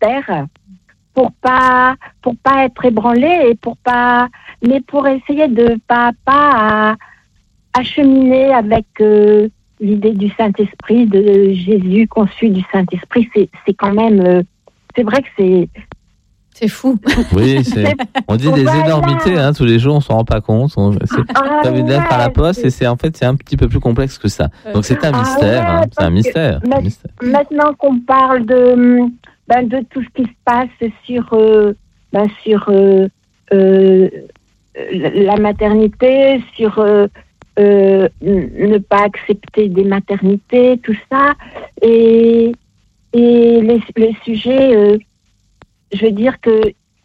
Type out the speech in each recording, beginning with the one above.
mystère pour pas être ébranlé et pour essayer de pas acheminer avec l'idée du Saint-Esprit, de Jésus conçu du Saint-Esprit. C'est quand même, c'est vrai que c'est fou. Oui, on dit des énormités, tous les jours, on s'en rend pas compte. C'est comme une lettre à la poste, et c'est un petit peu plus complexe que ça. Donc c'est un mystère, c'est un mystère. Maintenant qu'on parle de tout ce qui se passe sur la maternité, sur ne pas accepter des maternités, tout ça, et les sujets. Je veux dire que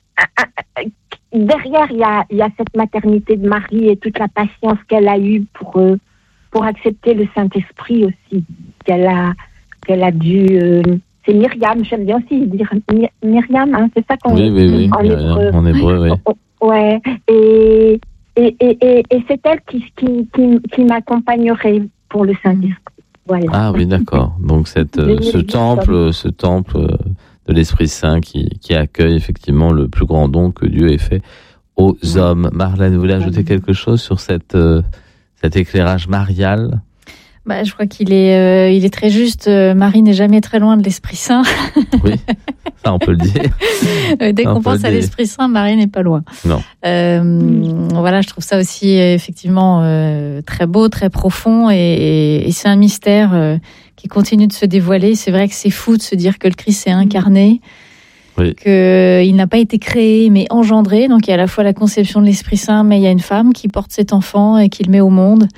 derrière, il y a cette maternité de Marie et toute la patience qu'elle a eue pour accepter le Saint-Esprit aussi, qu'elle a dû... c'est Myriam, j'aime bien aussi dire Myriam, c'est ça qu'on dit en hébreu. En hébreu, oui. Ouais, et c'est elle qui m'accompagnerait pour le Saint-Esprit. Voilà. Ah oui, d'accord. Donc ce temple de l'Esprit Saint qui accueille effectivement le plus grand don que Dieu ait fait aux hommes. Marlène, vous voulez ajouter quelque chose sur cet éclairage marial ? Je crois qu'il est très juste. Marie n'est jamais très loin de l'Esprit Saint. Oui, ça on peut le dire. Dès qu'on pense à l'Esprit Saint, Marie n'est pas loin. Non. Voilà, je trouve ça aussi effectivement très beau, très profond, et c'est un mystère qui continue de se dévoiler. C'est vrai que c'est fou de se dire que le Christ s'est incarné, qu'il n'a pas été créé mais engendré. Donc il y a à la fois la conception de l'Esprit Saint, mais il y a une femme qui porte cet enfant et qui le met au monde.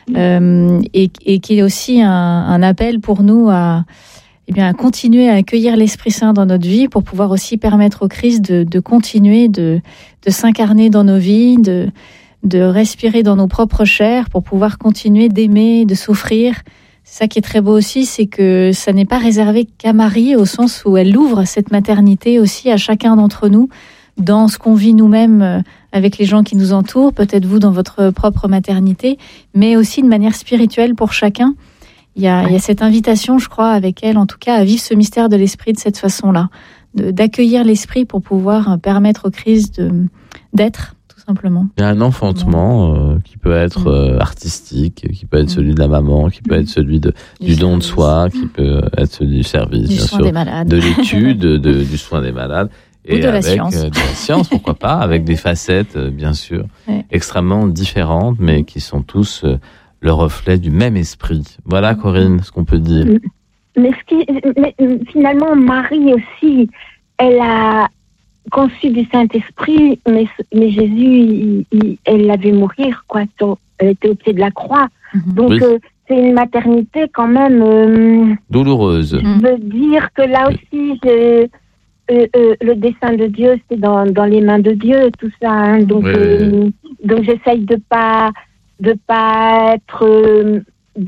Et qui est aussi un appel pour nous à continuer à accueillir l'Esprit Saint dans notre vie pour pouvoir aussi permettre au Christ de continuer de s'incarner dans nos vies, de respirer dans nos propres chairs pour pouvoir continuer d'aimer, de s'offrir. C'est ça qui est très beau aussi, c'est que ça n'est pas réservé qu'à Marie, au sens où elle ouvre cette maternité aussi à chacun d'entre nous, dans ce qu'on vit nous-mêmes avec les gens qui nous entourent, peut-être vous dans votre propre maternité, mais aussi de manière spirituelle pour chacun. Il y a cette invitation, je crois, avec elle, en tout cas, à vivre ce mystère de l'Esprit de cette façon-là, d'accueillir l'Esprit pour pouvoir permettre au Christ d'être, tout simplement. Il y a un enfantement qui peut être artistique, qui peut être celui de la maman, qui peut être celui du don de soi, qui peut être celui du service, bien sûr, de l'étude, du soin des malades. Et de la avec science. De la science, pourquoi pas, avec des facettes, bien sûr, extrêmement différentes, mais qui sont tous le reflet du même esprit. Voilà, Corinne, ce qu'on peut dire. Mais finalement, Marie aussi, elle a conçu du Saint-Esprit, mais Jésus, elle l'avait mourir, quoi. Elle était au pied de la croix. Donc, c'est une maternité quand même... douloureuse. Je veux dire que là aussi, le dessein de Dieu, c'est dans les mains de Dieu, tout ça. Donc j'essaye de pas être,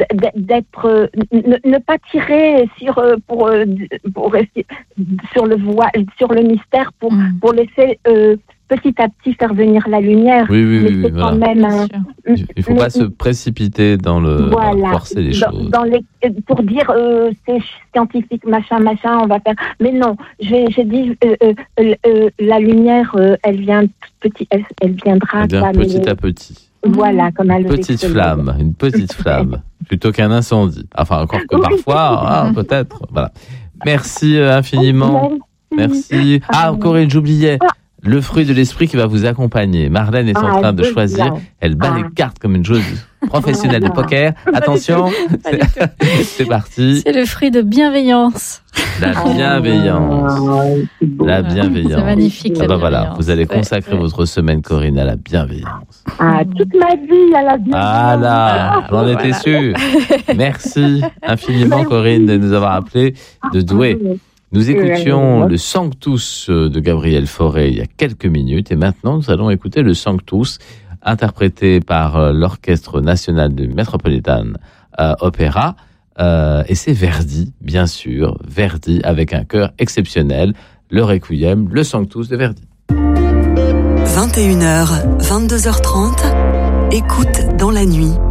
ne pas tirer pour rester sur le mystère, pour laisser petit à petit faire venir la lumière. Oui, c'est voilà. Quand même il ne faut pas se précipiter dans forcer les choses. Pour dire c'est scientifique, machin, on va faire. Mais non, j'ai dit la lumière, elle viendra petit à petit. Voilà, comme une petite flamme, plutôt qu'un incendie. Enfin, encore que parfois, peut-être. Voilà. Merci infiniment. Merci. Corinne, j'oubliais. Le fruit de l'esprit qui va vous accompagner. Marlène est en train de choisir. Elle bat les cartes comme une joueuse professionnelle de poker. Attention, c'est parti. C'est le fruit de bienveillance. La bienveillance. C'est magnifique. Voilà, vous allez consacrer votre semaine, Corinne, à la bienveillance. Toute ma vie à la bienveillance. Voilà, on en était sûr. Merci infiniment, Corinne, de nous avoir appelés de Douai. Nous écoutions le Sanctus de Gabriel Fauré il y a quelques minutes, et maintenant nous allons écouter le Sanctus interprété par l'Orchestre National du Metropolitan Opera, et c'est Verdi, bien sûr, Verdi avec un chœur exceptionnel, le Requiem, le Sanctus de Verdi. 21h, 22h30, écoute dans la nuit.